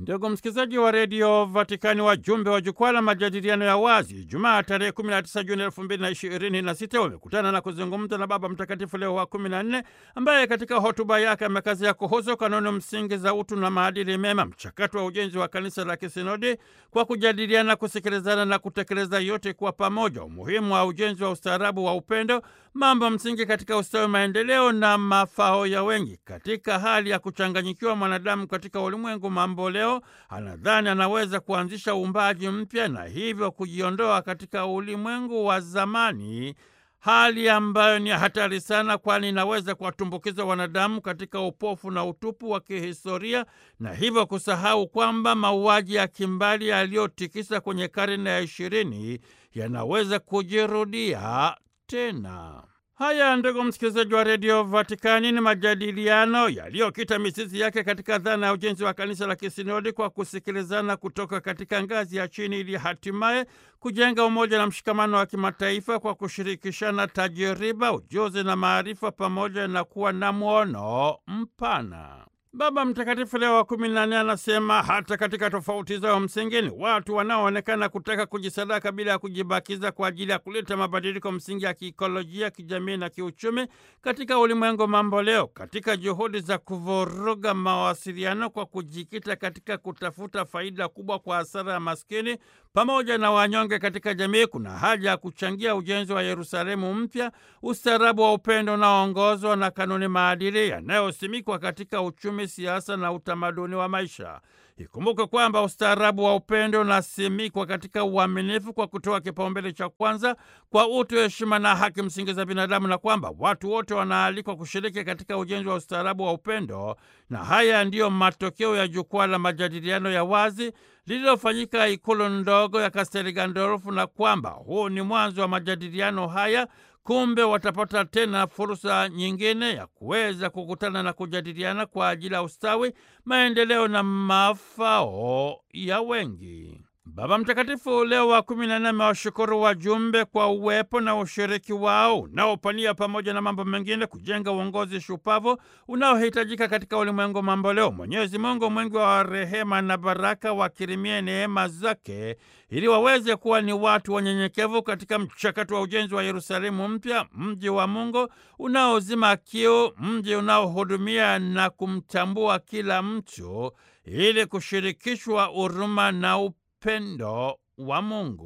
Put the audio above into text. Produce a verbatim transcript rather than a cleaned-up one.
Ndugu msikilizaji wa redio Vatikani, wajumbe wa jukwaa la majadiliano ya wazi Jumaa tarehe kumi na tisa Juni elfu mbili na ishirini na sita wamekutana na kuzungumza na Baba Mtakatifu Leo wa kumi na nne, ambaye katika hotuba yake amekazia kuhusu kanuni msingi za utu na maadili mema, mchakato wa ujenzi wa kanisa la kisinodi kwa kujadiliana, kusikilizana na kutekeleza yote kwa pamoja, umuhimu wa ujenzi wa ustaarabu wa upendo, mambo msingi katika ustawi, maendeleo na mafao ya wengi. Katika hali ya kuchanganyikiwa mwanadamu katika ulimwengu mambo leo, anadhani anaweza kuanzisha uumbaji mpya na hivyo kujiondoa katika ulimwengu wa zamani, hali ambayo ni hatari sana, kwani inaweza kuwatumbukiza wanadamu katika upofu na utupu wa kihistoria na hivyo kusahau kwamba mauaji ya kimbali yaliyotikisa kwenye karne ya ishirini yanaweza kujirudia tena. Haya, ndugu msikilizaji wa redio Vatikani, ni majadiliano yaliyokita mizizi yake katika dhana ya ujenzi wa kanisa la kisinodi kwa kusikilizana kutoka katika ngazi ya chini, ili hatimaye kujenga umoja na mshikamano wa kimataifa kwa kushirikishana tajiriba, ujuzi na maarifa, pamoja na kuwa na mwono mpana. Baba Mtakatifu Leo wa kumi na nne anasema hata katika tofauti zao msingi ni watu wanaoonekana kutaka kujisadaka bila ya kujibakiza kwa ajili ya kuleta mabadiliko msingi ya kiikolojia, kijamii na kiuchumi katika ulimwengu mambo leo. Katika juhudi za kuvuruga mawasiliano kwa kujikita katika kutafuta faida kubwa kwa hasara ya maskini pamoja na wanyonge katika jamii, kuna haja ya kuchangia ujenzi wa Yerusalemu mpya, ustaarabu wa upendo unaoongozwa na kanuni maadili yanayosimikwa katika uchumi, siasa na utamaduni wa maisha. Ikumbuke kwamba ustaarabu wa upendo unasimikwa katika uaminifu kwa kutoa kipaumbele cha kwanza kwa utu, heshima na haki msingi za binadamu, na kwamba watu wote wanaalikwa kushiriki katika ujenzi wa ustaarabu wa upendo. Na haya ndiyo matokeo ya jukwaa la majadiliano ya wazi lililofanyika ikulu ndogo ya Castel Gandolfo, na kwamba huu ni mwanzo wa majadiliano haya. Kumbe watapata tena fursa nyingine ya kuweza kukutana na kujadiliana kwa ajili ya ustawi, maendeleo na mafao ya wengi. Baba Mtakatifu Leo wa kumi na nne amewashukuru wajumbe kwa uwepo na ushiriki wao unaopania pamoja na mambo mengine kujenga uongozi shupavu unaohitajika katika ulimwengu mambo leo. Mwenyezi Mungu mwingi wa rehema na baraka wakirimie neema zake ili waweze kuwa ni watu wanyenyekevu katika mchakato wa ujenzi wa Yerusalemu mpya, mji wa Mungu unaozima kiu, mji unaohudumia na kumtambua kila mtu ili kushirikishwa huruma na upendo wa Mungu.